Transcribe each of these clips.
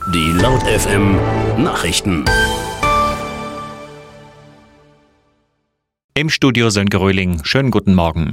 Die Laut FM Nachrichten. Im Studio Sönke Röhling. Schönen guten Morgen.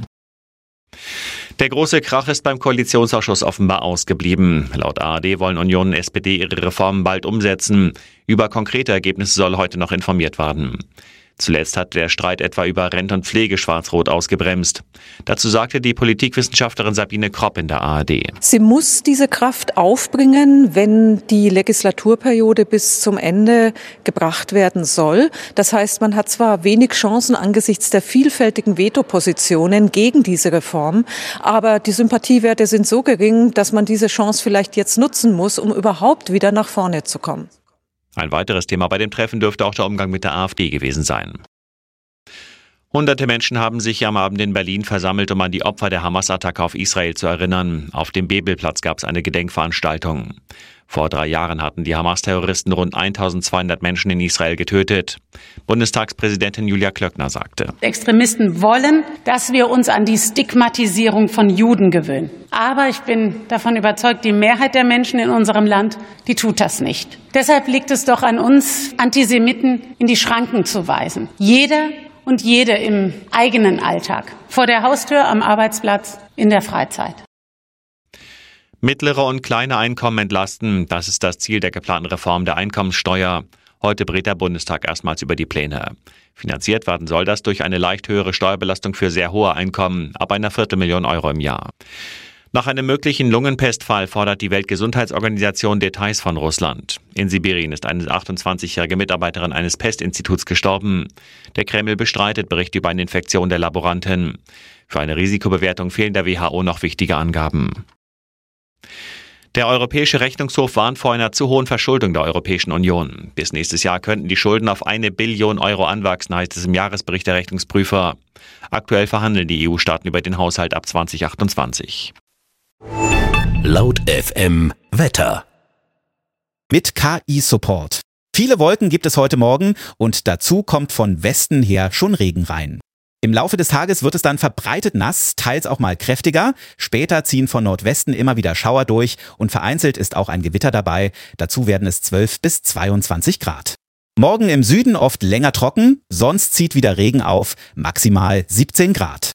Der große Krach ist beim Koalitionsausschuss offenbar ausgeblieben. Laut ARD wollen Union und SPD ihre Reformen bald umsetzen. Über konkrete Ergebnisse soll heute noch informiert werden. Zuletzt hat der Streit etwa über Rente und Pflege schwarz-rot ausgebremst. Dazu sagte die Politikwissenschaftlerin Sabine Kropp in der ARD. Sie muss diese Kraft aufbringen, wenn die Legislaturperiode bis zum Ende gebracht werden soll. Das heißt, man hat zwar wenig Chancen angesichts der vielfältigen Vetopositionen gegen diese Reform, aber die Sympathiewerte sind so gering, dass man diese Chance vielleicht jetzt nutzen muss, um überhaupt wieder nach vorne zu kommen. Ein weiteres Thema bei dem Treffen dürfte auch der Umgang mit der AfD gewesen sein. Hunderte Menschen haben sich am Abend in Berlin versammelt, um an die Opfer der Hamas-Attacke auf Israel zu erinnern. Auf dem Bebelplatz gab es eine Gedenkveranstaltung. Vor 3 Jahren hatten die Hamas-Terroristen rund 1200 Menschen in Israel getötet. Bundestagspräsidentin Julia Klöckner sagte: Extremisten wollen, dass wir uns an die Stigmatisierung von Juden gewöhnen. Aber ich bin davon überzeugt, die Mehrheit der Menschen in unserem Land, die tut das nicht. Deshalb liegt es doch an uns, Antisemiten in die Schranken zu weisen. Jeder und jede im eigenen Alltag, vor der Haustür, am Arbeitsplatz, in der Freizeit. Mittlere und kleine Einkommen entlasten, das ist das Ziel der geplanten Reform der Einkommenssteuer. Heute berät der Bundestag erstmals über die Pläne. Finanziert werden soll das durch eine leicht höhere Steuerbelastung für sehr hohe Einkommen, ab einer Viertelmillion Euro im Jahr. Nach einem möglichen Lungenpestfall fordert die Weltgesundheitsorganisation Details von Russland. In Sibirien ist eine 28-jährige Mitarbeiterin eines Pestinstituts gestorben. Der Kreml bestreitet Berichte über eine Infektion der Laborantin. Für eine Risikobewertung fehlen der WHO noch wichtige Angaben. Der Europäische Rechnungshof warnt vor einer zu hohen Verschuldung der Europäischen Union. Bis nächstes Jahr könnten die Schulden auf 1 Billion Euro anwachsen, heißt es im Jahresbericht der Rechnungsprüfer. Aktuell verhandeln die EU-Staaten über den Haushalt ab 2028. Laut FM Wetter. Mit KI-Support. Viele Wolken gibt es heute Morgen und dazu kommt von Westen her schon Regen rein. Im Laufe des Tages wird es dann verbreitet nass, teils auch mal kräftiger. Später ziehen von Nordwesten immer wieder Schauer durch und vereinzelt ist auch ein Gewitter dabei. Dazu werden es 12 bis 22 Grad. Morgen im Süden oft länger trocken, sonst zieht wieder Regen auf, maximal 17 Grad.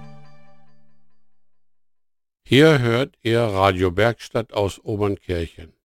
Hier hört ihr Radio Bergstadt aus Obernkirchen.